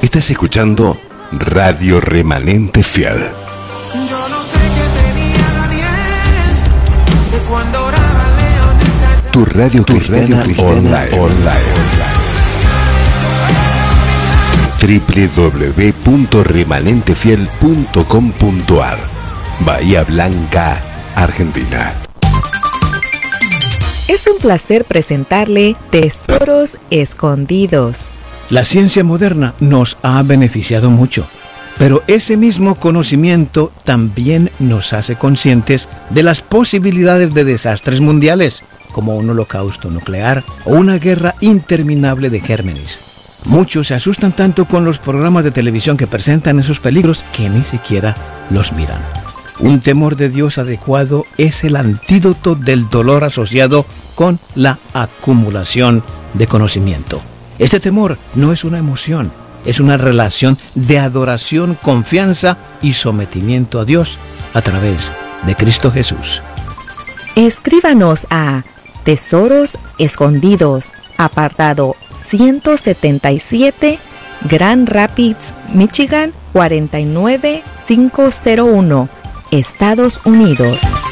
Estás escuchando Radio Remanente Fiel. Yo no sé qué tenía Daniel de cuando oraba León. Tu radio cristiana online. www.remanentefiel.com.ar Bahía Blanca, Argentina. Es un placer presentarle Tesoros Escondidos. La ciencia moderna nos ha beneficiado mucho, pero ese mismo conocimiento también nos hace conscientes de las posibilidades de desastres mundiales, como un holocausto nuclear o una guerra interminable de gérmenes. Muchos se asustan tanto con los programas de televisión que presentan esos peligros que ni siquiera los miran. Un temor de Dios adecuado es el antídoto del dolor asociado con la acumulación de conocimiento. Este temor no es una emoción, es una relación de adoración, confianza y sometimiento a Dios a través de Cristo Jesús. Escríbanos a Tesoros Escondidos, apartado 177, Grand Rapids, Michigan 49501, Estados Unidos.